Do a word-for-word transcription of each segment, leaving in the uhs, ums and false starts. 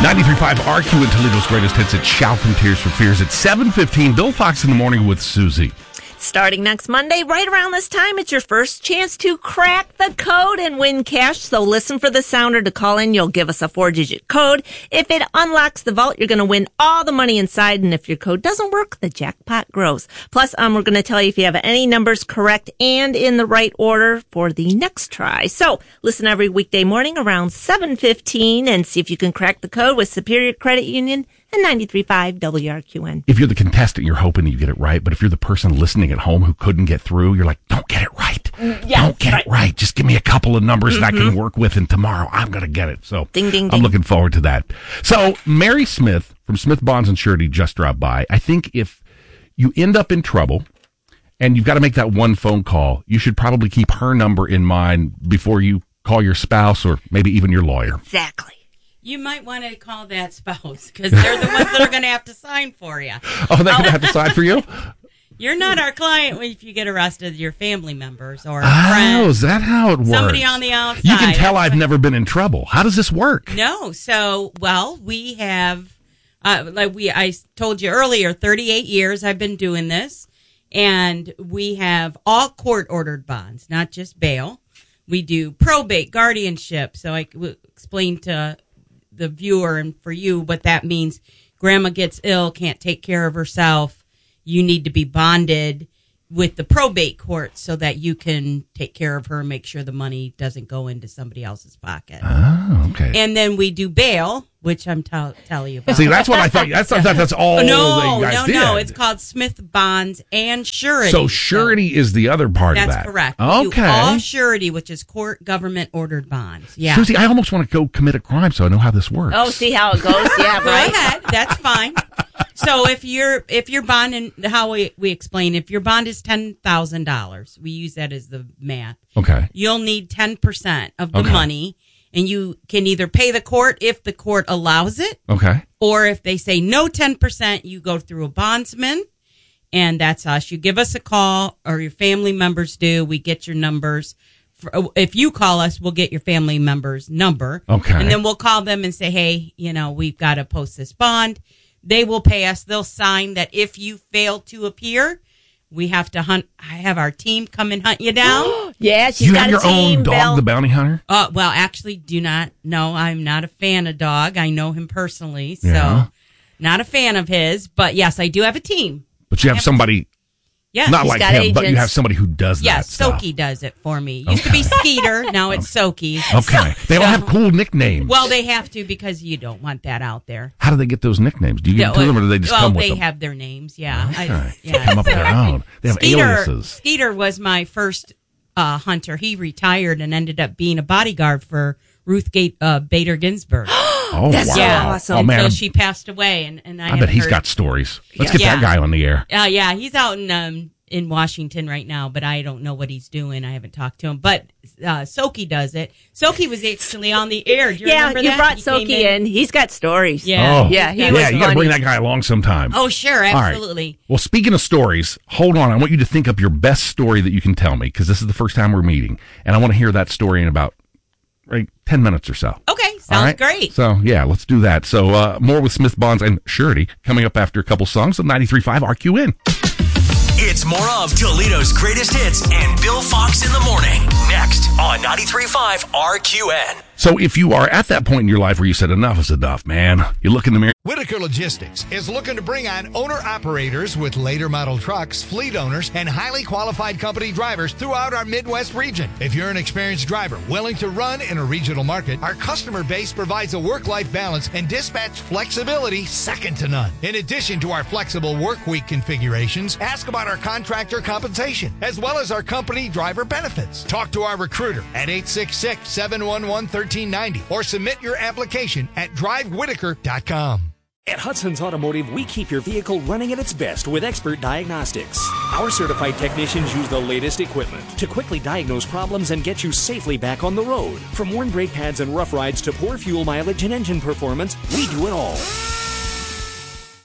ninety-three point five R Q and Toledo's greatest hits. It's Shout from Tears for Fears. It's seven fifteen. Bill Fox in the morning with Susie. Starting next Monday, right around this time, it's your first chance to crack the code and win cash. So listen for the sounder to call in. You'll give us a four-digit code. If it unlocks the vault, you're going to win all the money inside. And if your code doesn't work, the jackpot grows. Plus, um, we're going to tell you if you have any numbers correct and in the right order for the next try. So listen every weekday morning around seven fifteen and see if you can crack the code with Superior Credit Union and ninety-three point five W R Q N. If you're the contestant, you're hoping you get it right. But if you're the person listening at home who couldn't get through, you're like, don't get it right. Yes, don't get right. it right. Just give me a couple of numbers Mm-hmm. that I can work with, and tomorrow I'm going to get it. So ding, ding, ding. I'm looking forward to that. So Mary Smith from Smith Bonds and Surety just dropped by. I think if you end up in trouble and you've got to make that one phone call, you should probably keep her number in mind before you call your spouse or maybe even your lawyer. Exactly. You might want to call that spouse because they're the ones that are going to have to sign for you. Oh, they're going to have to sign for you? You're not our client if you get arrested. Your family members or Oh, friends. is that how it works? Somebody on the outside. You can tell I've never been in trouble. How does this work? No. So, well, we have, uh, like we, I told you earlier, thirty-eight years I've been doing this, and we have all court-ordered bonds, not just bail. We do probate, guardianship. So I will explain to the viewer and for you what that means. Grandma gets ill, can't take care of herself. You need to be bonded with the probate court so that you can take care of her and make sure the money doesn't go into somebody else's pocket. Oh, okay. And then we do bail, which I'm t- telling you about. See, that's what I thought. That's, that's, that's all no, that you guys no, did. no. It's called Smith Bonds and Surety. So surety so, is the other part of that. That's correct. Okay. We do all surety, which is court government ordered bonds. Yeah. Susie, I almost want to go commit a crime so I know how this works. Oh, see how it goes? Yeah, Go right. ahead. That's fine. So if you're if your bond and how we, we explain, if your bond is ten thousand dollars, we use that as the math. Okay. You'll need ten percent of the Okay. money, and you can either pay the court if the court allows it, Okay. or if they say no ten percent, you go through a bondsman, and that's us. You give us a call, or your family members do. We get your numbers. For, if you call us, we'll get your family member's number. Okay. And then we'll call them and say, hey, you know, we've got to post this bond. They will pay us. They'll sign that if you fail to appear, we have to hunt. I have our team come and hunt you down. Yeah, she's You got have your a team, own dog, Bill. the bounty hunter? Uh, well, actually, do not. No, I'm not a fan of dog. I know him personally, so Yeah. not a fan of his. But yes, I do have a team. But you have somebody, Yes. not He's like got him, but you agents. have somebody who does Yes, that stuff. Soki does it for me. Used to be Skeeter, now it's Soki. Okay. They all have cool nicknames. Well, they have to because you don't want that out there. How do they get those nicknames? Do you give them to them, or do they just well, come with they them? have their names, yeah. Okay. I, They come up with their own. They have Skeeter, aliases. Skeeter was my first uh, hunter. He retired and ended up being a bodyguard for Ruth Gate, uh, Bader Ginsburg. Oh, That's wow. so yeah, awesome. Oh, man. until she passed away, and, and I, I haven't bet he's heard- got stories. Let's Yeah. get that Yeah. guy on the air. Uh, yeah, he's out in um, in Washington right now, but I don't know what he's doing. I haven't talked to him. But uh, Soki does it. Soki was actually on the air. Do you Yeah, remember you that? brought He came Soki in. He's got stories. Yeah. Oh. Yeah, he Yeah, was Yeah, you got to funny. bring that guy along sometime. Oh, sure, All right. absolutely. Well, speaking of stories, hold on. I want you to think up your best story that you can tell me, because this is the first time we're meeting, and I want to hear that story in about right, ten minutes or so. Okay, sounds All right? great. So, yeah, let's do that. So, uh, more with Smith Bonds and Surety coming up after a couple songs of ninety-three point five R Q N. It's more of Toledo's greatest hits and Bill Fox in the morning. Next on ninety-three point five R Q N. So if you are at that point in your life where you said enough is enough, man, you look in the mirror. Whitaker Logistics is looking to bring on owner-operators with later model trucks, fleet owners, and highly qualified company drivers throughout our Midwest region. If you're an experienced driver willing to run in a regional market, our customer base provides a work-life balance and dispatch flexibility second to none. In addition to our flexible work week configurations, ask about our contractor compensation, as well as our company driver benefits. Talk to our recruiter at eight six six, seven one one, one three nine zero or submit your application at drive whitaker dot com. At Hudson's Automotive, we keep your vehicle running at its best with expert diagnostics. Our certified technicians use the latest equipment to quickly diagnose problems and get you safely back on the road. From worn brake pads and rough rides to poor fuel mileage and engine performance, we do it all.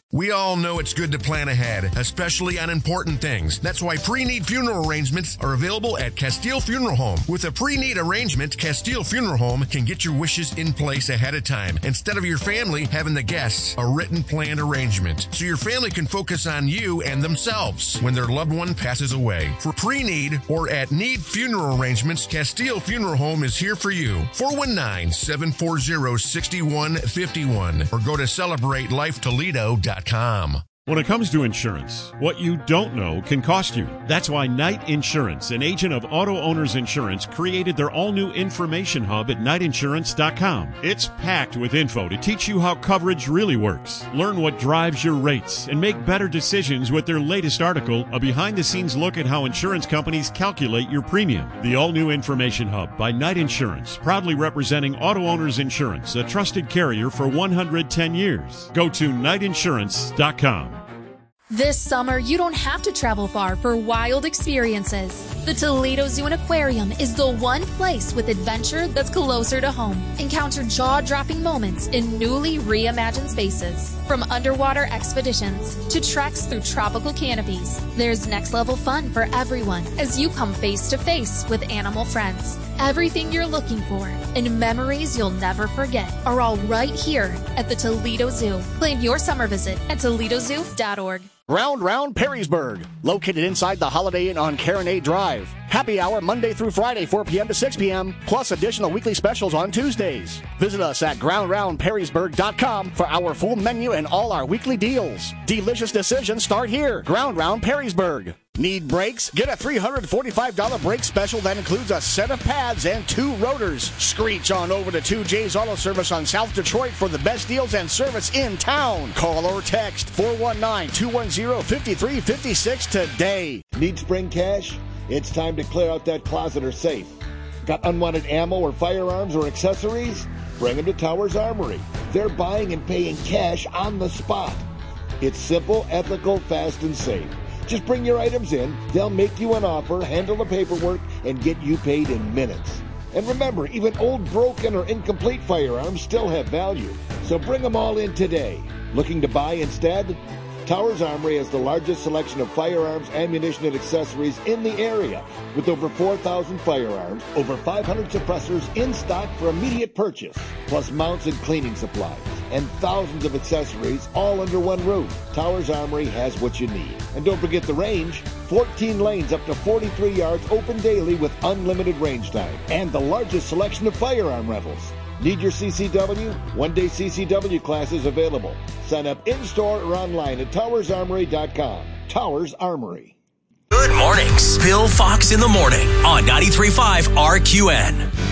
We all know it's good to plan ahead, especially on important things. That's why pre-need funeral arrangements are available at Castile Funeral Home. With a pre-need arrangement, Castile Funeral Home can get your wishes in place ahead of time, instead of your family having the guests a written planned arrangement, so your family can focus on you and themselves when their loved one passes away. For pre-need or at need funeral arrangements, Castile Funeral Home is here for you. four one nine, seven four zero, six one five one or go to celebrate life toledo dot com. When it comes to insurance, what you don't know can cost you. That's why Knight Insurance, an agent of Auto Owners Insurance, created their all-new information hub at knight insurance dot com. It's packed with info to teach you how coverage really works. Learn what drives your rates and make better decisions with their latest article, a behind-the-scenes look at how insurance companies calculate your premium. The all-new information hub by Knight Insurance, proudly representing Auto Owners Insurance, a trusted carrier for one hundred ten years. Go to knight insurance dot com. This summer, you don't have to travel far for wild experiences. The Toledo Zoo and Aquarium is the one place with adventure that's closer to home. Encounter jaw-dropping moments in newly reimagined spaces. From underwater expeditions to treks through tropical canopies, there's next-level fun for everyone as you come face-to-face with animal friends. Everything you're looking for and memories you'll never forget are all right here at the Toledo Zoo. Plan your summer visit at toledo zoo dot org. Round Round Perrysburg, located inside the Holiday Inn on Caronade Drive. Happy hour Monday through Friday, four p.m. to six p.m., plus additional weekly specials on Tuesdays. Visit us at ground round perrysburg dot com for our full menu and all our weekly deals. Delicious decisions start here. Ground Round Perrysburg. Need brakes? Get a three hundred forty-five dollars brake special that includes a set of pads and two rotors. Screech on over to two J's Auto Service on South Detroit for the best deals and service in town. Call or text four one nine, two one zero, five three five six today. Need spring cash? It's time to clear out that closet or safe. Got unwanted ammo or firearms or accessories? Bring them to Towers Armory. They're buying and paying cash on the spot. It's simple, ethical, fast, and safe. Just bring your items in, they'll make you an offer, handle the paperwork, and get you paid in minutes. And remember, even old, broken, or incomplete firearms still have value. So bring them all in today. Looking to buy instead? Towers Armory has the largest selection of firearms, ammunition, and accessories in the area, with over four thousand firearms, over five hundred suppressors in stock for immediate purchase, plus mounts and cleaning supplies, and thousands of accessories all under one roof. Towers Armory has what you need. And don't forget the range, fourteen lanes up to forty-three yards open daily with unlimited range time, and the largest selection of firearm rentals. Need your C C W? One-day C C W classes available. Sign up in-store or online at towers armory dot com. Towers Armory. Good mornings. Bill Fox in the morning on ninety-three point five R Q N.